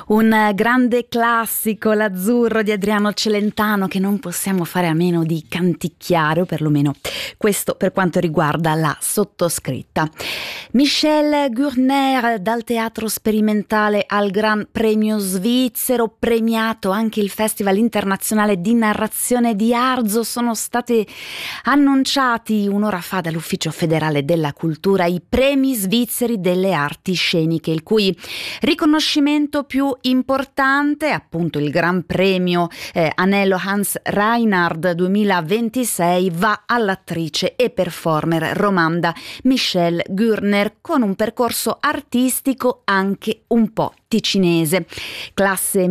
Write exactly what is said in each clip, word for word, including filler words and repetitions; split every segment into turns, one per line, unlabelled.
Un grande classico, l'Azzurro di Adriano Celentano, che non possiamo fare a meno di canticchiare, o perlomeno questo per quanto riguarda la sottoscritta. Michel Gurner, dal teatro sperimentale al Gran Premio svizzero, premiato anche il Festival internazionale di narrazione di Arzo. Sono stati annunciati un'ora fa dall'Ufficio federale della cultura i premi svizzeri delle arti sceniche, il cui riconoscimento più importante, appunto il Gran Premio eh, Anello Hans Reinhard duemilaventisei, va all'attrice e performer romanda Michel Gurner, con un percorso artistico anche un po' ticinese. Classe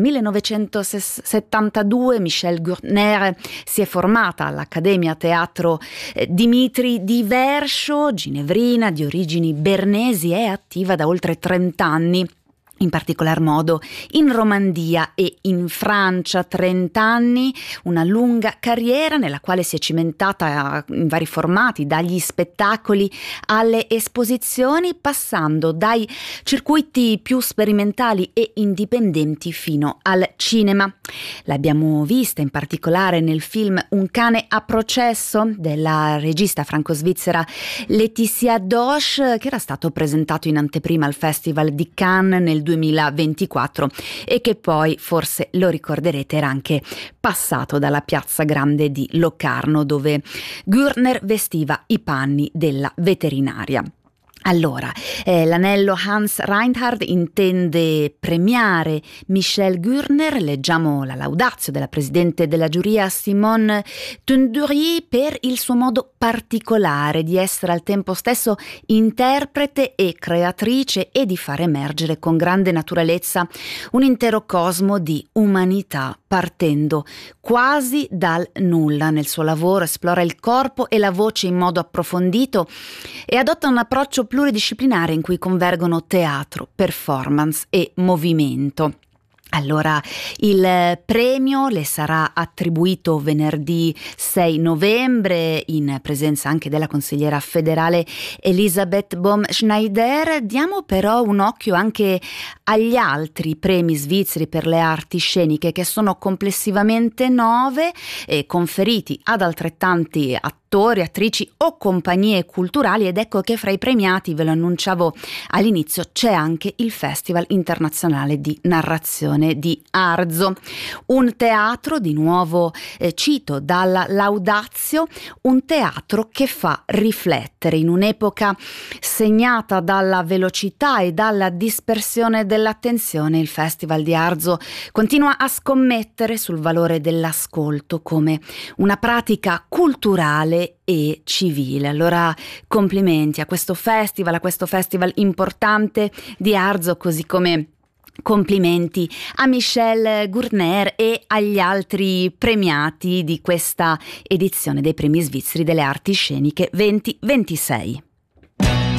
millenovecentosettantadue, Michel Gurner si è formata all'Accademia Teatro eh, Dimitri di Verscio, ginevrina di origini bernesi, è attiva da oltre trenta anni. In particolar modo in Romandia e in Francia. trenta anni, una lunga carriera nella quale si è cimentata in vari formati, dagli spettacoli alle esposizioni, passando dai circuiti più sperimentali e indipendenti fino al cinema. L'abbiamo vista in particolare nel film Un cane a processo della regista franco-svizzera Laetitia Doche, che era stato presentato in anteprima al Festival di Cannes nel duemilaventiquattro e che poi, forse lo ricorderete, era anche passato dalla Piazza Grande di Locarno, dove Gurner vestiva i panni della veterinaria. Allora, eh, l'Anello Hans Reinhard intende premiare Michel Gurner. Leggiamo la laudatio della presidente della giuria Simone Tunduri per il suo modo particolare di essere al tempo stesso interprete e creatrice e di far emergere con grande naturalezza un intero cosmo di umanità, partendo quasi dal nulla. Nel suo lavoro esplora il corpo e la voce in modo approfondito e adotta un approccio pluridisciplinare in cui convergono teatro, performance e movimento. Allora, il premio le sarà attribuito venerdì sei novembre in presenza anche della consigliera federale Elisabeth Baum-Schneider. Diamo però un occhio anche agli altri premi svizzeri per le arti sceniche, che sono complessivamente nove, e conferiti ad altrettanti attori, attrici o compagnie culturali. Ed ecco che fra i premiati, ve lo annunciavo all'inizio, c'è anche il Festival internazionale di narrazione di Arzo, un teatro, di nuovo eh, cito dalla laudatio, un teatro che fa riflettere in un'epoca segnata dalla velocità e dalla dispersione dell'attenzione. Il Festival di Arzo continua a scommettere sul valore dell'ascolto come una pratica culturale e civile. Allora, complimenti a questo festival, a questo festival importante di Arzo, così come complimenti a Michel Gurner e agli altri premiati di questa edizione dei Premi Svizzeri delle Arti Sceniche duemilaventisei.